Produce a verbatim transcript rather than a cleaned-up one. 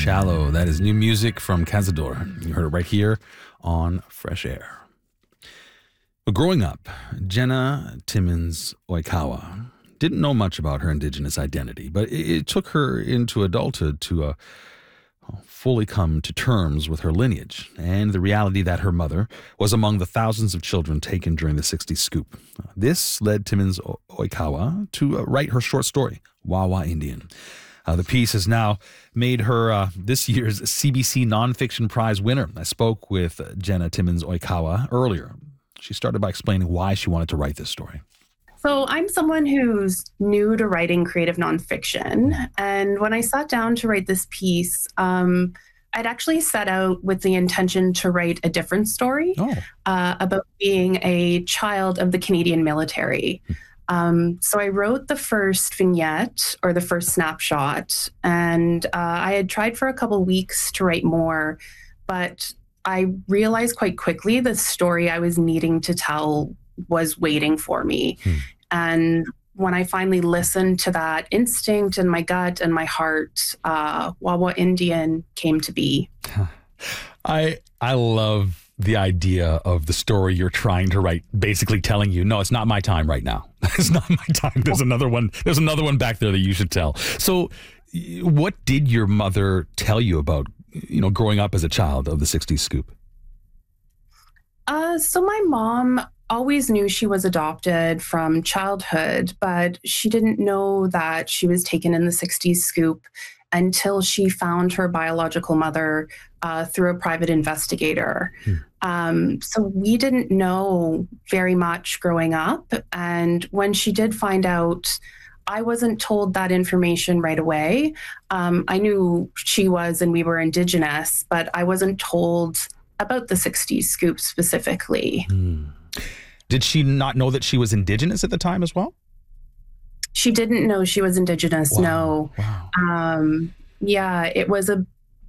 Shallow. That is new music from Cazador. You heard it right here on Fresh Air. But growing up, Jenna Timmins Oikawa didn't know much about her Indigenous identity, but it, it took her into adulthood to uh, fully come to terms with her lineage and the reality that her mother was among the thousands of children taken during the sixties scoop. This led Timmins Oikawa to uh, write her short story, Wawa Indian. Uh, the piece has now made her uh, this year's C B C Nonfiction Prize winner. I spoke with Jenna Timmins Oikawa earlier. She started by explaining why she wanted to write this story. So I'm someone who's new to writing creative nonfiction. And when I sat down to write this piece, um, I'd actually set out with the intention to write a different story oh. uh, about being a child of the Canadian military. Um, so I wrote the first vignette or the first snapshot, and uh, I had tried for a couple weeks to write more, but I realized quite quickly the story I was needing to tell was waiting for me. Hmm. And when I finally listened to that instinct in my gut and my heart, uh, Wawa Indian came to be. I I love the idea of the story you're trying to write, basically telling you, no, it's not my time right now. It's not my time. There's another one. There's another one back there that you should tell. So what did your mother tell you about, you know, growing up as a child of the sixties scoop? Uh, so my mom always knew she was adopted from childhood, but she didn't know that she was taken in the sixties scoop until she found her biological mother uh, through a private investigator. Hmm. Um, so we didn't know very much growing up. And when she did find out, I wasn't told that information right away. Um, I knew she was and we were Indigenous, but I wasn't told about the sixties scoop specifically. Hmm. Did she not know that she was Indigenous at the time as well? She didn't know she was Indigenous, wow. no. Wow. Um, yeah, it was a